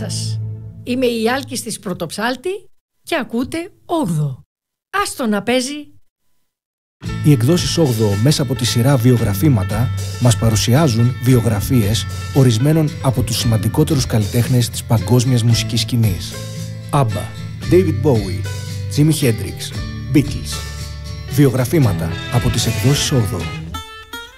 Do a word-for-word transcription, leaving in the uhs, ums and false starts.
σας. Είμαι η Άλκης της Πρωτοψάλτη και ακούτε όγδοο. Άστο να παίζει. Οι εκδόσεις όγδοο μέσα από τη σειρά βιογραφήματα μας παρουσιάζουν βιογραφίες ορισμένων από τους σημαντικότερους καλλιτέχνες της παγκόσμιας μουσικής σκηνής. Άμπα, David Bowie, Jimi Hendrix, Beatles. Βιογραφήματα από τις εκδόσεις όγδοο.